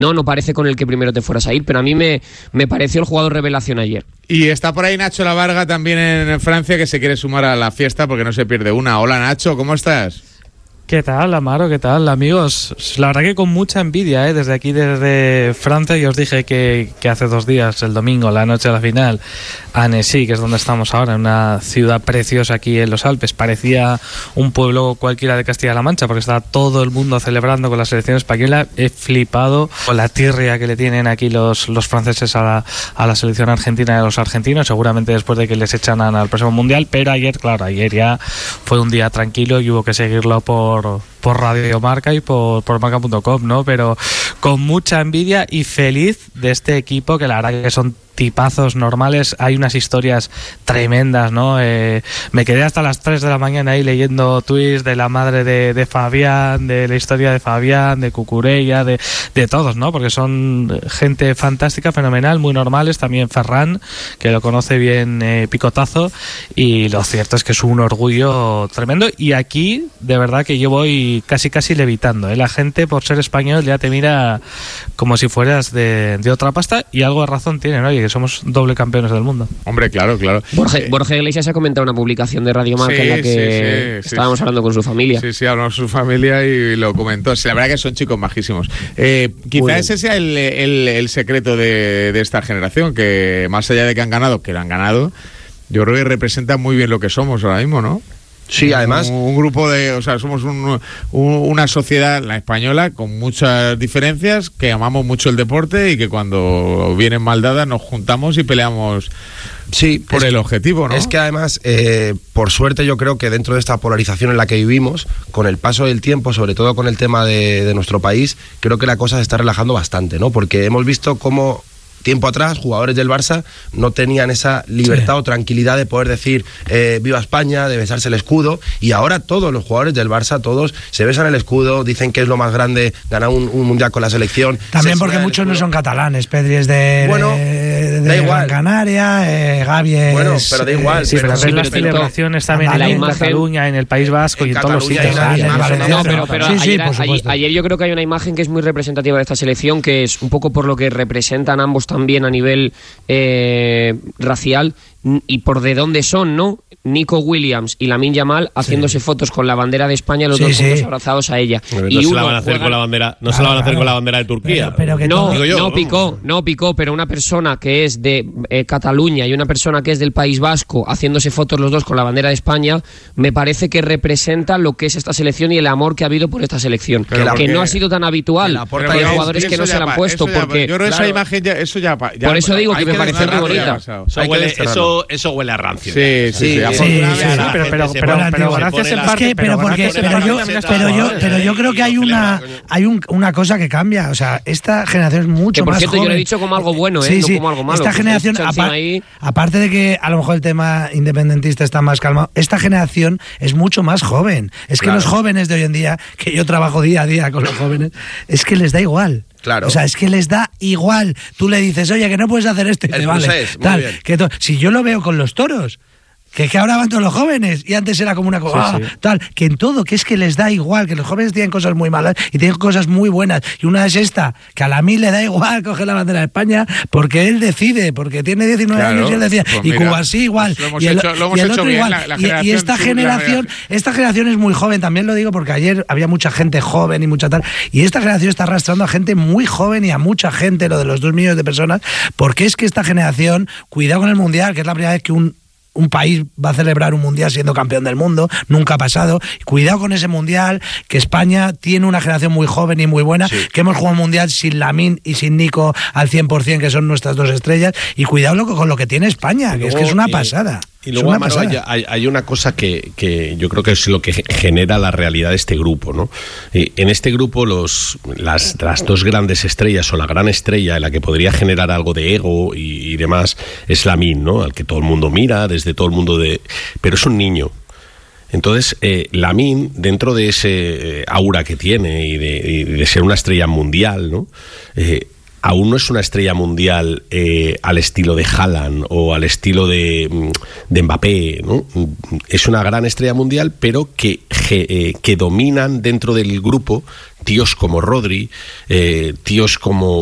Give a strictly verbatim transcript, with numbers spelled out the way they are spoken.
No, no parece con el que primero te fueras a ir, pero a mí me, me pareció el jugador revelación ayer. Y está por ahí Nacho Lavarga también en Francia, que se quiere sumar a la fiesta porque no se pierde una. Hola Nacho, ¿cómo estás? ¿Qué tal, Amaro? ¿Qué tal, amigos? La verdad que con mucha envidia, ¿eh? Desde aquí, desde Francia, yo os dije que, que hace dos días, el domingo, la noche de la final, Annecy, que es donde estamos ahora, en una ciudad preciosa aquí en los Alpes, parecía un pueblo cualquiera de Castilla-La Mancha, porque estaba todo el mundo celebrando con la selección española. He flipado con la tirria que le tienen aquí los, los franceses a la, a la selección argentina y a los argentinos, seguramente después de que les echaran al próximo Mundial, pero ayer, claro, ayer ya fue un día tranquilo y hubo que seguirlo por por Radio Marca y por, por marca punto com, ¿no? Pero con mucha envidia y feliz de este equipo, que la verdad que son tipazos normales. Hay unas historias tremendas, ¿no? Eh, me quedé hasta las tres de la mañana ahí leyendo tweets de la madre de, de Fabián, de la historia de Fabián, de Cucurella, de, de todos, ¿no? Porque son gente fantástica, fenomenal, muy normales. También Ferran, que lo conoce bien, eh, Picotazo, y lo cierto es que es un orgullo tremendo. Y aquí, de verdad que yo voy casi casi levitando, ¿eh? La gente, por ser español, ya te mira como si fueras de, de otra pasta, y algo de razón tienen, ¿no? Y que somos doble campeones del mundo. Hombre, claro, claro. Borja, Borja Iglesias ha comentado una publicación de Radio Marca, sí, en la que sí, sí, estábamos sí, hablando con su familia. Sí, sí, hablamos con su familia y lo comentó. Sí, la verdad que son chicos majísimos. Eh, quizá ese sea el, el, el secreto de, de esta generación, que más allá de que han ganado, que lo han ganado, yo creo que representa muy bien lo que somos ahora mismo, ¿no? Sí, además un, un grupo de, o sea, somos un, un, una sociedad, la española, con muchas diferencias, que amamos mucho el deporte y que cuando vienen mal dadas nos juntamos y peleamos, sí, por el objetivo, ¿no? Es que además, eh, por suerte, yo creo que dentro de esta polarización en la que vivimos, con el paso del tiempo, sobre todo con el tema de, de nuestro país, creo que la cosa se está relajando bastante, ¿no? Porque hemos visto cómo tiempo atrás, jugadores del Barça no tenían esa libertad, sí, o tranquilidad de poder decir eh, viva España, de besarse el escudo, y ahora todos los jugadores del Barça, todos se besan el escudo, dicen que es lo más grande ganar un, un mundial con la selección. También porque muchos no son catalanes. Pedri es de, bueno, de, de da igual. Gran Canaria, eh, Gavi es... Bueno, pero da igual. Sí, pero, pero sí, las celebraciones también en la imagen, Cataluña, en el País Vasco en y en todos los sitios. No, pero, pero sí, ayer, sí, ayer, ayer yo creo que hay una imagen que es muy representativa de esta selección, que es un poco por lo que representan ambos también a nivel Eh, racial y por de dónde son, ¿no? Nico Williams y Lamine Yamal haciéndose sí. fotos con la bandera de España, los sí, dos juntos sí. abrazados a ella. No y se la van a hacer juega... con la bandera, no claro, se la van a hacer claro. con la bandera de Turquía. Pero, pero que no, todo... yo, no picó, no picó, pero una persona que es de eh, Cataluña y una persona que es del País Vasco haciéndose fotos los dos con la bandera de España, me parece que representa lo que es esta selección y el amor que ha habido por esta selección, que, que no ha sido tan habitual. Hay jugadores que no se la han puesto porque yo creo que esa imagen ya, eso ya, ya por eso digo que me parece muy bonita. Eso huele, eso, eso huele a rancio. Sí, sí, sí. sí, sí, sí, sí, pero, pero, pero, pero, pero gracias en parte, que, pero, porque, pero, yo, pero, yo, pero yo creo que hay una hay un, una cosa que cambia, o sea, esta generación es mucho que por más cierto, joven. Yo lo he dicho como algo bueno, ¿eh? Sí, sí. No como algo malo. Esta generación, apar, ahí... aparte de que a lo mejor el tema independentista está más calmado, esta generación es mucho más joven. Es que claro. los jóvenes de hoy en día, que yo trabajo día a día con los jóvenes, es que les da igual. Claro. O sea, es que les da igual. Tú le dices, oye, que no puedes hacer esto y el te vale. Es, tal, que to- si yo lo veo con los toros, que, que ahora van todos los jóvenes y antes era como una cosa, sí, sí. tal, que en todo, que es que les da igual, que los jóvenes tienen cosas muy malas y tienen cosas muy buenas. Y una es esta, que a Lamine le da igual coger la bandera de España porque él decide, porque tiene diecinueve claro, años y él decía, pues y mira, Cuba sí igual, pues y el, hecho, lo hemos y el hecho otro bien, igual. La, la y, y esta generación, esta generación es muy joven, también lo digo porque ayer había mucha gente joven y mucha tal, y esta generación está arrastrando a gente muy joven y a mucha gente, lo de los dos millones de personas, porque es que esta generación, cuidado con el Mundial, que es la primera vez que un un país va a celebrar un mundial siendo campeón del mundo, nunca ha pasado. Cuidado con ese mundial, que España tiene una generación muy joven y muy buena, sí. que hemos jugado un mundial sin Lamine y sin Nico al cien por ciento, que son nuestras dos estrellas, y cuidado con lo que tiene España, que luego, es que es una pasada. Y, y luego, Amaro, hay, hay, hay una cosa que, que yo creo que es lo que genera la realidad de este grupo, ¿no? Eh, en este grupo los las, las dos grandes estrellas, o la gran estrella en la que podría generar algo de ego y, y demás, es Lamine, ¿no? Al que todo el mundo mira, desde todo el mundo de... Pero es un niño. Entonces, eh, Lamine, dentro de ese eh, aura que tiene y de, y de ser una estrella mundial, ¿no? Eh, aún no es una estrella mundial eh, al estilo de Haaland o al estilo de, de Mbappé, ¿no? Es una gran estrella mundial, pero que, que, que dominan dentro del grupo tíos como Rodri, eh, tíos como